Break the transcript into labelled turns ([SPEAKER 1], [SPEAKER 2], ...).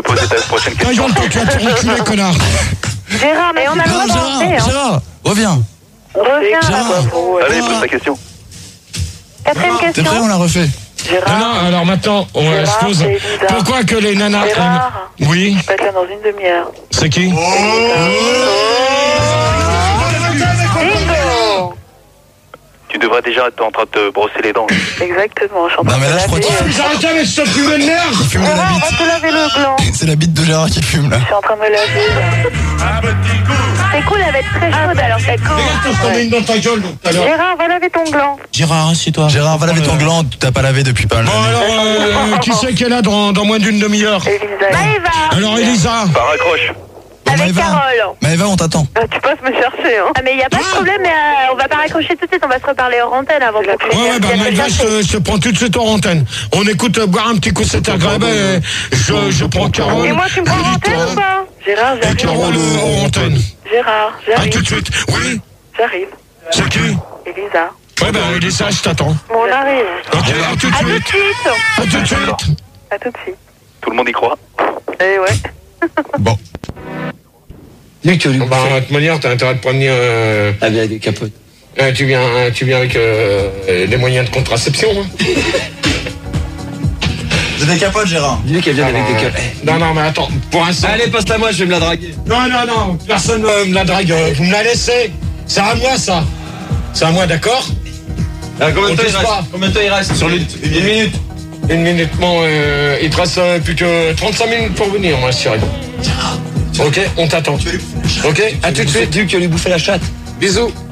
[SPEAKER 1] peux poser ta prochaine
[SPEAKER 2] Ta
[SPEAKER 1] question.
[SPEAKER 2] gueule, toi, tu vas te reculer, connard.
[SPEAKER 3] Gérard, mais on a le droit d'avancer, hein.
[SPEAKER 4] Gérard, reviens.
[SPEAKER 3] Reviens.
[SPEAKER 1] Allez, pose ta question.
[SPEAKER 3] Quatrième
[SPEAKER 4] T'es prêt,
[SPEAKER 3] question.
[SPEAKER 4] on l'a refait.
[SPEAKER 2] Non, non, alors maintenant, on
[SPEAKER 3] Gérard,
[SPEAKER 2] se pose.
[SPEAKER 3] c'est Elisa.
[SPEAKER 2] Pourquoi que les nanas...
[SPEAKER 3] Gérard.
[SPEAKER 2] Oui,
[SPEAKER 3] Je peux être là dans une demi-heure.
[SPEAKER 2] c'est qui?
[SPEAKER 3] Bingo.
[SPEAKER 1] Tu devrais déjà être en train de te brosser les dents.
[SPEAKER 3] Exactement, je suis en train
[SPEAKER 4] Non, mais
[SPEAKER 3] de
[SPEAKER 4] là, je crois
[SPEAKER 3] laver.
[SPEAKER 4] qu'il
[SPEAKER 2] Vous arrêtez avec ce fumet de merde.
[SPEAKER 4] fume de la
[SPEAKER 3] Gérard, on va
[SPEAKER 4] bite.
[SPEAKER 3] te laver le gland.
[SPEAKER 4] C'est la bite de Gérard qui fume, là.
[SPEAKER 3] Je suis en train de me laver. C'est cool, elle va être très chaude alors c'est cool.
[SPEAKER 2] Regarde, je t'en mets une dans ta gueule, tout à l'heure.
[SPEAKER 3] Gérard, va laver ton gland.
[SPEAKER 5] Gérard, assieds-toi.
[SPEAKER 4] Gérard, va laver ton gland, tu t'as pas lavé depuis pas mal.
[SPEAKER 2] Bon, alors, qui c'est qu'elle a dans moins d'une demi-heure?
[SPEAKER 3] Elisa. Maëva.
[SPEAKER 2] Alors, Elisa.
[SPEAKER 1] Par accroche.
[SPEAKER 3] Avec
[SPEAKER 4] Maëva.
[SPEAKER 3] Carole.
[SPEAKER 4] Maëva, on t'attend.
[SPEAKER 3] Tu passes me chercher, hein. Ah, mais il n'y a pas de problème, mais on va pas raccrocher tout de suite, on va se reparler hors antenne avant que tu
[SPEAKER 2] Ouais, bah, Maëva, je te prends tout de suite en antenne. On écoute boire un petit coup, c'est agréable. Je prends Carole.
[SPEAKER 3] Et moi, tu me prends en antenne ou pas? Gérard,
[SPEAKER 2] Et Carole en antenne.
[SPEAKER 3] Gérard,
[SPEAKER 2] À
[SPEAKER 3] j'arrive.
[SPEAKER 2] tout de suite. Oui,
[SPEAKER 3] J'arrive.
[SPEAKER 2] c'est qui?
[SPEAKER 3] Elisa.
[SPEAKER 2] Ouais, bah, Elisa, je t'attends.
[SPEAKER 3] Bon, on arrive.
[SPEAKER 2] Ok, à tout de
[SPEAKER 3] À tout de
[SPEAKER 2] suite.
[SPEAKER 3] suite.
[SPEAKER 2] À tout de suite.
[SPEAKER 3] À tout de suite.
[SPEAKER 1] Tout le monde y croit.
[SPEAKER 3] Eh ouais.
[SPEAKER 4] Bon.
[SPEAKER 5] Lui, tu
[SPEAKER 2] Bah, de toute manière, t'as intérêt de prévenir.
[SPEAKER 5] avec des capotes.
[SPEAKER 2] Tu viens avec des moyens de contraception. Hein.
[SPEAKER 4] J'ai des capotes, Gérard.
[SPEAKER 5] Dis-lui qu'elle vient avec des capotes.
[SPEAKER 2] Non, mais attends, pour l'instant.
[SPEAKER 5] Allez, passe-la moi, je vais me la draguer.
[SPEAKER 2] Non, personne me la drague. Vous me la laissez. C'est à moi, ça. C'est à moi, d'accord?
[SPEAKER 5] Combien
[SPEAKER 2] On
[SPEAKER 5] de temps il
[SPEAKER 2] touche
[SPEAKER 5] reste
[SPEAKER 2] pas.
[SPEAKER 5] Combien de temps il reste sur une minute.
[SPEAKER 2] Une minute, bon, il te reste plus que 35 minutes pour venir, moi, Cyril. Ok, on t'attend. Ok, à tout de suite.
[SPEAKER 5] Dis-lui que tu vas lui bouffer la chatte.
[SPEAKER 2] Bisous.